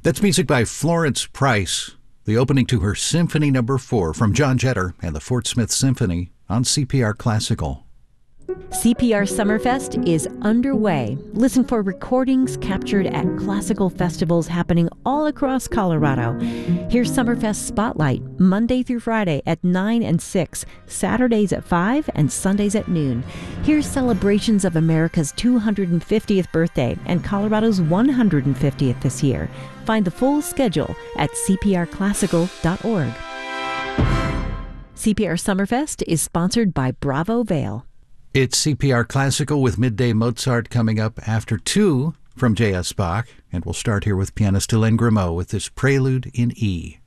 That's music by Florence Price, the opening to her Symphony No. 4 from John Jetter and the Fort Smith Symphony on CPR Classical. CPR Summerfest is underway. Listen for recordings captured at classical festivals happening all across Colorado. Here's Summerfest Spotlight, Monday through Friday at 9 and 6, Saturdays at 5, and Sundays at noon. Here's celebrations of America's 250th birthday and Colorado's 150th this year. Find the full schedule at cprclassical.org. CPR Summerfest is sponsored by Bravo Vail. It's CPR Classical with Midday Mozart coming up after 2 from J.S. Bach, and we'll start here with pianist Hélène Grimaud with this Prelude in E.